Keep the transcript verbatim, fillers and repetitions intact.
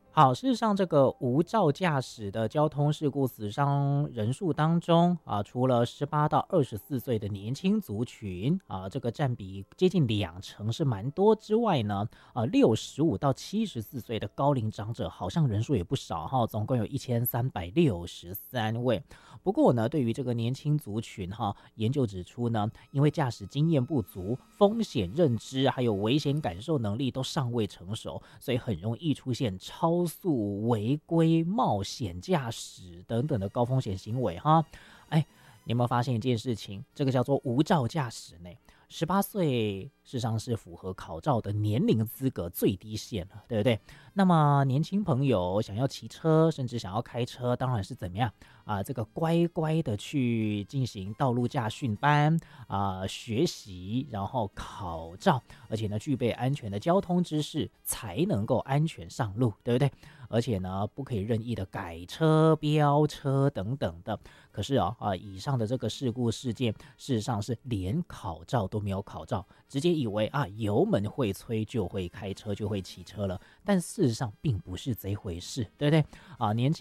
好，事实上，这个无照驾驶的交通事故死伤人数当中啊，除了十八到二十四岁的年轻族群啊，这个占比接近两成是蛮多之外呢，啊，六十五到七十四岁的高龄长者好像人数也不少哈，总共有一千三百六十三位。不过呢，对于这个年轻族群哈，研究指出呢，因为驾驶经验不足、风险认知还有危险感受能力都尚未成熟，所以很容易出现超速、违规、冒险驾驶等等的高风险行为哈。哎，你有没有发现一件事情？这个叫做无照驾驶呢？十八岁事实上是符合考照的年龄资格最低线了，对不对？那么年轻朋友想要骑车，甚至想要开车，当然是怎么样啊？这个乖乖的去进行道路驾训班啊，学习，然后考照，而且呢，具备安全的交通知识，才能够安全上路，对不对？而且呢，不可以任意的改车、飙车等等的。可是啊啊，以上的这个事故事件，事实上是连考照都没有考照，直接以为啊油门会催就会开车就会骑车了，但事实上并不是这回事，对不对？啊，年轻。